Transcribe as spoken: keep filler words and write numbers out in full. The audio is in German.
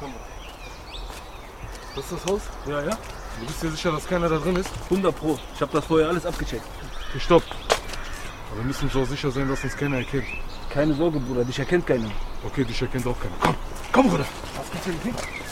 Kamera. Das ist das Haus? Ja, ja. Du bist dir sicher, dass keiner da drin ist? hundert Pro. Ich habe das vorher alles abgecheckt. Okay, stopp. Aber wir müssen so sicher sein, dass uns keiner erkennt. Keine Sorge, Bruder. Dich erkennt keiner. Okay, dich erkennt auch keiner. Komm, komm, Bruder. Was gibt's hier?